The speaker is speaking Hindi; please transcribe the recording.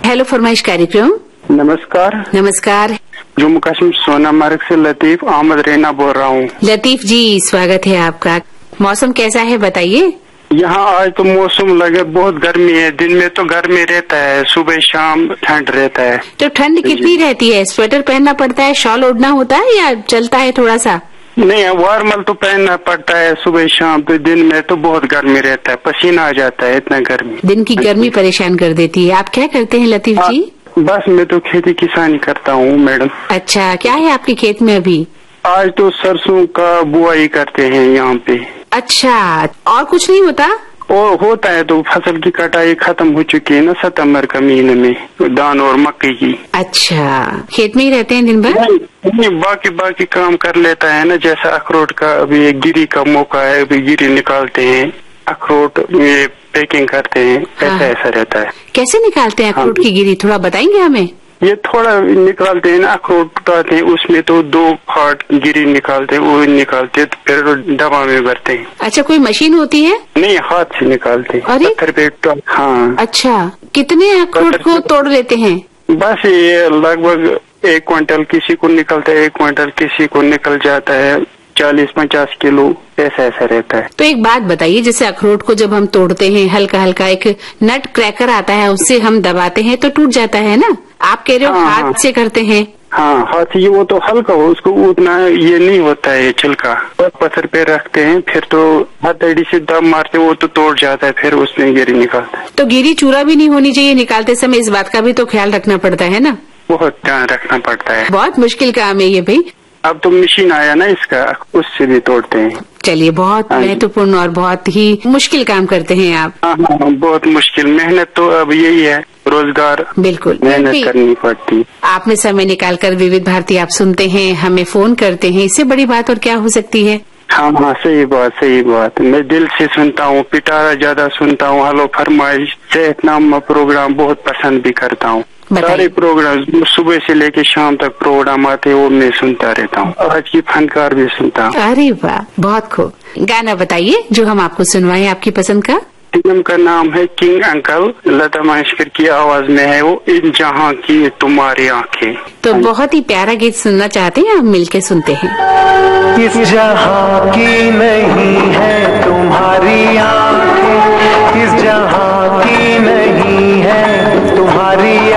हेलो फरमाइश कार्यक्रम। नमस्कार। नमस्कार। जम्मू कश्मीर सोनामर्ग से लतीफ अहमद रैना बोल रहा हूँ। लतीफ जी, स्वागत है आपका। मौसम कैसा है बताइए? यहाँ आज तो मौसम लगे बहुत गर्मी है। दिन में तो गर्मी रहता है, सुबह शाम ठंड रहता है। तो ठंड कितनी रहती है? स्वेटर पहनना पड़ता है, शॉल ओढ़ना होता है या चलता है थोड़ा सा? नहीं, वार्मल तो पहनना पड़ता है सुबह शाम। तो दिन में तो बहुत गर्मी रहता है, पसीना आ जाता है, इतना गर्मी। दिन की गर्मी परेशान कर देती है। आप क्या करते हैं लतीफ जी? बस मैं तो खेती किसानी करता हूँ मैडम। अच्छा, क्या है आपके खेत में अभी? आज तो सरसों का बुआई करते हैं यहाँ पे। अच्छा, और कुछ नहीं होता? और होता है तो फसल की कटाई खत्म हो चुकी है ना सितंबर का महीने में, धान और मक्की की। अच्छा, खेत में ही रहते हैं दिन भर? नहीं, बाकी काम कर लेता है ना। जैसा अखरोट का अभी गिरी का मौका है, अभी गिरी निकालते हैं, अखरोट ये पैकिंग करते हैं। ऐसा रहता है। कैसे निकालते हैं अखरोट की गिरी, थोड़ा बताएंगे हमें? ये थोड़ा निकालते हैं ना, अखरोट उठाते हैं, उसमें तो 2 फाट गिरी निकालते हैं, वो निकालते हैं, फिर डब्बा में भरते हैं। अच्छा, कोई मशीन होती है? नहीं, हाथ से निकालते हैं। अरे पत्थर पे। हाँ। अच्छा, कितने अखरोट को तोड़ लेते हैं? बस ये लगभग 1 क्विंटल किसी को निकलता है, 1 क्विंटल किसी को निकल जाता है, 40-50 किलो ऐसा रहता है। तो एक बात बताइए, जैसे अखरोट को जब हम तोड़ते हैं हल्का हल्का एक नट क्रैकर आता है, उससे हम दबाते हैं तो टूट जाता है ना? आप कह रहे हो हाथ से करते हैं? हाँ, हाथ ये वो तो हल्का हो, उसको उतना ये नहीं होता है छिलका। पत्थर पे रखते हैं, फिर तो हथेली से दब मारते, वो तो तोड़ जाता है, फिर उसमें गिरी निकालता है। तो गिरी चूरा भी नहीं होनी चाहिए निकालते समय, इस बात का भी तो ख्याल रखना पड़ता है ना? बहुत ध्यान रखना पड़ता है। बहुत मुश्किल काम है ये भाई। अब तो मशीन आया ना इसका, उससे भी तोड़ते हैं। चलिए, बहुत महत्वपूर्ण और बहुत ही मुश्किल काम करते हैं आप। हाँ, बहुत मुश्किल। मेहनत तो अब यही है, रोजगार बिल्कुल मेहनत करनी पड़ती। आपने समय निकालकर विविध भारती आप सुनते हैं, हमें फोन करते हैं, इससे बड़ी बात और क्या हो सकती है? हाँ, सही बात। मैं दिल से सुनता हूँ, पिटारा ज्यादा सुनता हूँ, हेलो फरमाइश, सेहतनामा प्रोग्राम बहुत पसंद भी करता हूँ। सारे प्रोग्राम सुबह से लेके शाम तक प्रोग्राम आते हैं, वो मैं सुनता रहता हूँ। आज की फनकार भी सुनता हूँ। अरे वाह, बहुत खूब। गाना बताइए जो हम आपको सुनवाएं आपकी पसंद का। फिल्म का नाम है किंग अंकल, लता मंगेशकर की आवाज में है वो, इन जहां की तुम्हारी आंखें। तो बहुत ही प्यारा गीत सुनना चाहते हैं, हम मिलके सुनते हैं। इस जहां की नहीं है तुम्हारी आंखें।